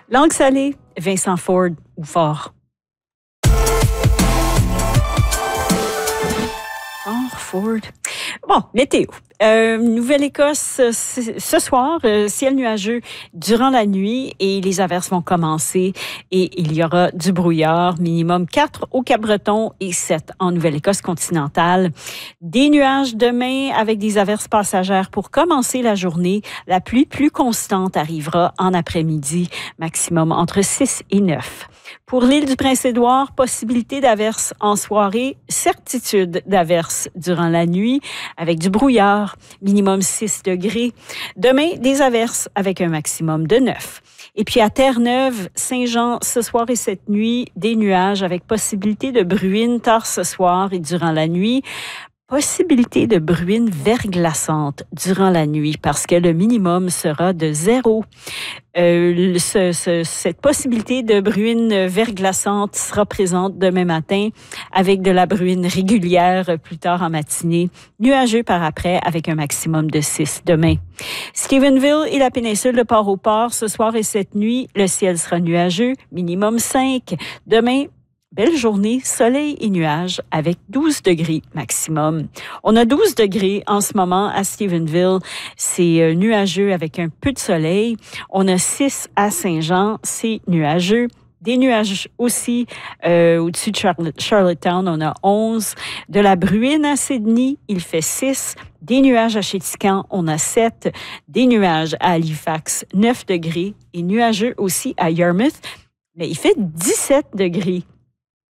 Langue salée, Vincent Ford ou Fort? Ford. Bon, météo. Nouvelle-Écosse, ce soir, ciel nuageux durant la nuit et les averses vont commencer et il y aura du brouillard, minimum 4 au Cap-Breton et 7 en Nouvelle-Écosse continentale. Des nuages demain avec des averses passagères pour commencer la journée. La pluie plus constante arrivera en après-midi, maximum entre 6 et 9. Pour l'île du Prince-Édouard, possibilité d'averses en soirée, certitude d'averses durant la nuit avec du brouillard, minimum 6 degrés. Demain, des averses avec un maximum de 9. Et puis à Terre-Neuve, Saint-Jean, ce soir et cette nuit, des nuages avec possibilité de bruine tard ce soir et durant la nuit. Possibilité de bruine verglaçante durant la nuit parce que le minimum sera de 0. Cette possibilité de bruine verglaçante sera présente demain matin avec de la bruine régulière plus tard en matinée. Nuageux par après avec un maximum de 6 demain. Stephenville et la péninsule de Port-au-Port, ce soir et cette nuit, le ciel sera nuageux, minimum 5. Demain, belle journée, soleil et nuages avec 12 degrés maximum. On a 12 degrés en ce moment à Stephenville. C'est nuageux avec un peu de soleil. On a 6 à Saint-Jean, c'est nuageux. Des nuages aussi au-dessus de Charlottetown, on a 11. De la bruine à Sydney, il fait 6. Des nuages à Chéticamp, on a 7. Des nuages à Halifax, 9 degrés. Et nuageux aussi à Yarmouth, mais il fait 17 degrés.